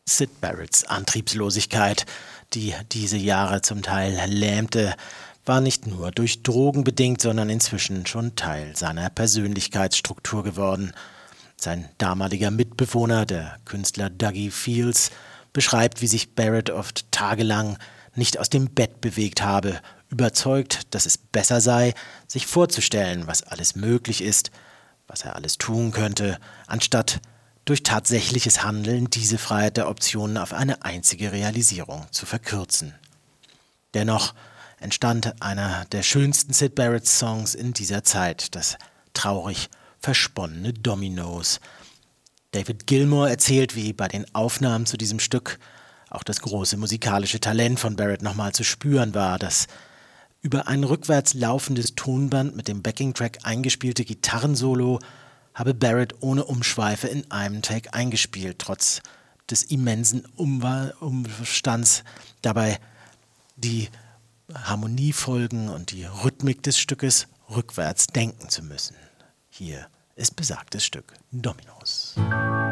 Syd Barretts Antriebslosigkeit, die diese Jahre zum Teil lähmte, war nicht nur durch Drogen bedingt, sondern inzwischen schon Teil seiner Persönlichkeitsstruktur geworden. Sein damaliger Mitbewohner, der Künstler Dougie Fields, beschreibt, wie sich Barrett oft tagelang nicht aus dem Bett bewegt habe, überzeugt, dass es besser sei, sich vorzustellen, was alles möglich ist, was er alles tun könnte, anstatt durch tatsächliches Handeln diese Freiheit der Optionen auf eine einzige Realisierung zu verkürzen. Dennoch entstand einer der schönsten Syd Barrett-Songs in dieser Zeit, das traurig versponnene Dominoes. David Gilmour erzählt, wie bei den Aufnahmen zu diesem Stück auch das große musikalische Talent von Barrett nochmal zu spüren war. Das über ein rückwärts laufendes Tonband mit dem Backing-Track eingespielte Gitarrensolo habe Barrett ohne Umschweife in einem Take eingespielt, trotz des immensen Umstands, dabei die Harmoniefolgen und die Rhythmik des Stückes rückwärts denken zu müssen. Hier ist besagtes Stück Dominoes.